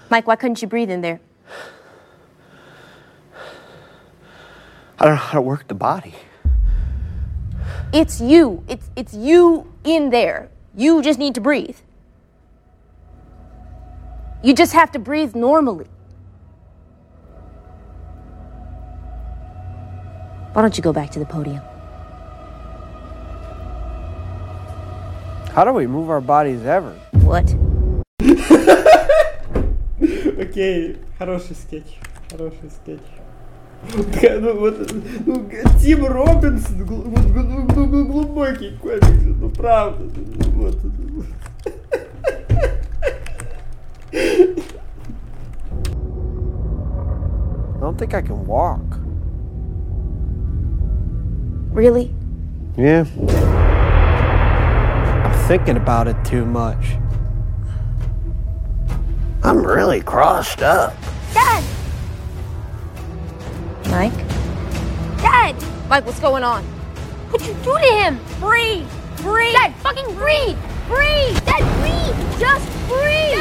Mike, why couldn't you breathe in there? I don't know how to work the body. It's you. It's you in there. You just need to breathe. You just have to breathe normally. Why don't you go back to the podium? How do we move our bodies ever? What? Окей, хороший скетч. Тим Робинсон, глубокий комикс, ну правда. Вот. I don't think I can walk. Really? Yeah. I'm thinking about it too much. I'm really crossed up. Dad! Mike? Dad! Mike, what's going on? What'd you do to him? Breathe! Breathe! Dad, fucking breathe! Breathe! Dad, breathe! Just breathe!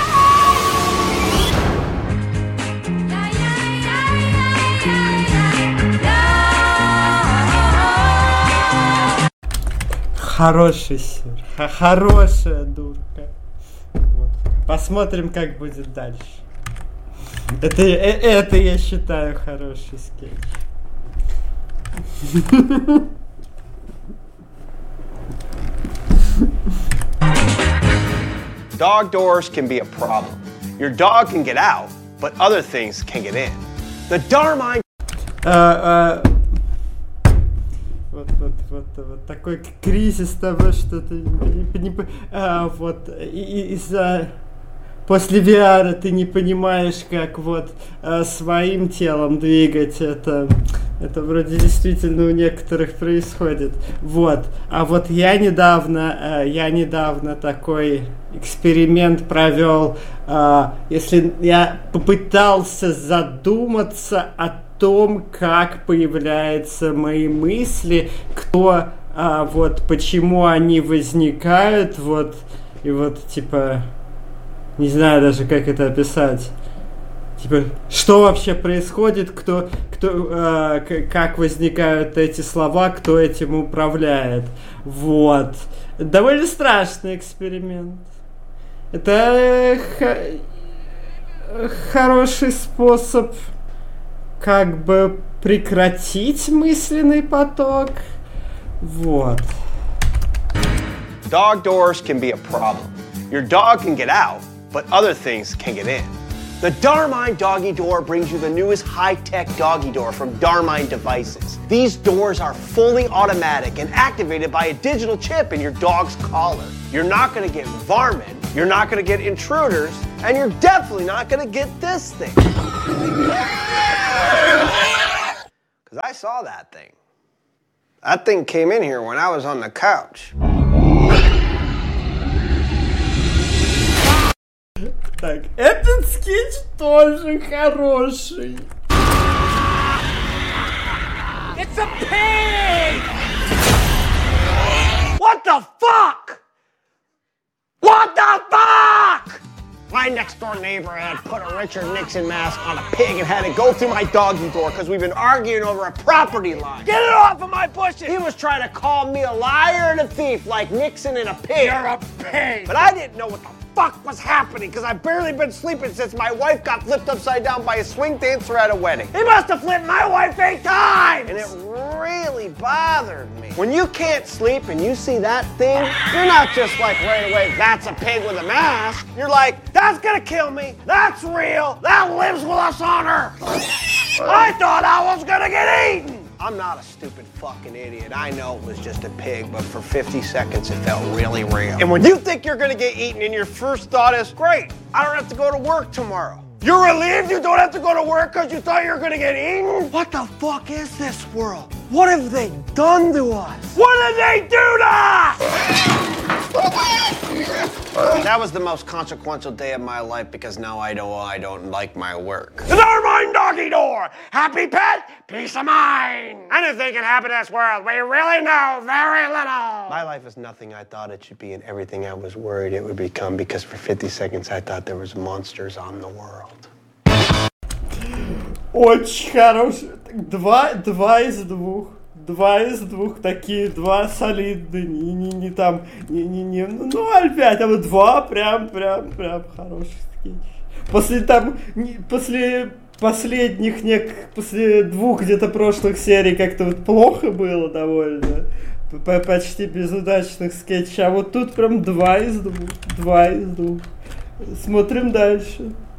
Хороший сыр, хорошая дурка. Вот. Посмотрим, как будет дальше. Это я считаю хороший скетч. Dog doors can be a problem. Your dog can get out, but other things can get in. The Darmine... Вот такой кризис того, что ты вот из-за после VR ты не понимаешь, как вот своим телом двигать это вроде действительно у некоторых происходит. Вот. А вот я недавно такой эксперимент провел, если я попытался задуматься о том, как появляются мои мысли, вот почему они возникают, вот, и вот, типа, не знаю даже, как это описать. Типа, что вообще происходит, как возникают эти слова, кто этим управляет. Вот. Довольно страшный эксперимент. Это хороший способ как бы прекратить мысленный поток. Вот. Dog doors can be a problem. Your dog can get out, but other things can get in. The Darmine Doggy Door brings you the newest high-tech doggy door from Darmine Devices. These doors are fully automatic and activated by a digital chip in your dog's collar. You're not going to get varmint, you're not going to get intruders, and you're definitely not going to get this thing. Because I saw that thing. That thing came in here when I was on the couch. Так, этот скетч тоже хороший. It's a pig! What the fuck? What the fuck? My next door neighbor had put a Richard Nixon mask on a pig and had it go through my doggy door because we've been arguing over a property line. Get it off of my bushes! He was trying to call me a liar and a thief like Nixon and a pig. You're a pig! But I didn't know what the fuck was happening because I've barely been sleeping since my wife got flipped upside down by a swing dancer at a wedding. He must have flipped my wife 8 times! And it really bothered me. When you can't sleep and you see that thing, you're not just like right away, that's a pig with a mask. You're like, that's gonna kill me. That's real. That lives with us on Earth. I thought I was gonna get eaten. I'm not a stupid fucking idiot. I know it was just a pig, but for 50 seconds it felt really real. And when you think you're gonna get eaten and your first thought is, great, I don't have to go to work tomorrow. You're relieved you don't have to go to work because you thought you were gonna get eaten? What the fuck is this world? What have they done to us? What did they do to us? That was the most consequential day of my life because now I know I don't like my work. Never mind, doggy door. Happy pet, peace of mind. Anything can happen in this world. We really know very little. My life is nothing I thought it should be and everything I was worried it would become because for 50 seconds I thought there was monsters on the world. Очень хороший. Два из двух такие, два солидные, не там, не 0,5, а вот два прям хороших скетчей. После после двух где-то прошлых серий как-то вот плохо было довольно, почти безудачных скетчей, а вот тут прям два из двух. Смотрим дальше.